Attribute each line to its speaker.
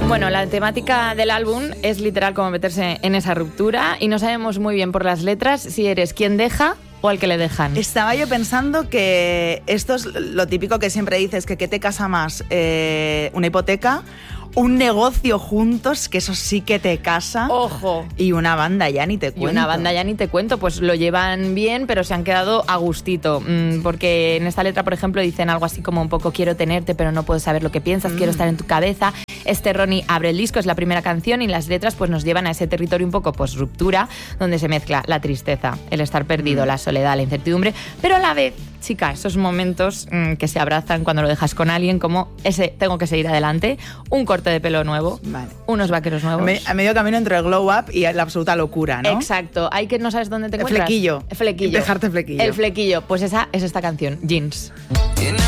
Speaker 1: Bueno, la temática del álbum es literal como meterse en esa ruptura y no sabemos muy bien por las letras si eres quien deja o al que le dejan.
Speaker 2: Estaba yo pensando que esto es lo típico que siempre dices, que ¿qué te casa más? Una hipoteca, un negocio juntos, que eso sí que te casa.
Speaker 1: ¡Ojo!
Speaker 2: Y una banda ya ni te cuento.
Speaker 1: Y una banda ya ni te cuento, pues lo llevan bien, pero se han quedado a gustito. Porque en esta letra, por ejemplo, dicen algo así como un poco quiero tenerte, pero no puedo saber lo que piensas, quiero estar en tu cabeza. Ronnie abre el disco, es la primera canción y las letras pues nos llevan a ese territorio un poco pues ruptura, donde se mezcla la tristeza, el estar perdido, la soledad, la incertidumbre, pero a la vez, chica, esos momentos que se abrazan cuando lo dejas con alguien, como ese tengo que seguir adelante, un corte de pelo nuevo, unos vaqueros nuevos.
Speaker 2: A medio camino entre el glow up y la absoluta locura, ¿no?
Speaker 1: Exacto, hay que no sabes dónde te encuentras.
Speaker 2: Flequillo.
Speaker 1: Flequillo.
Speaker 2: Dejarte flequillo.
Speaker 1: El flequillo, pues esa es esta canción, Jeans.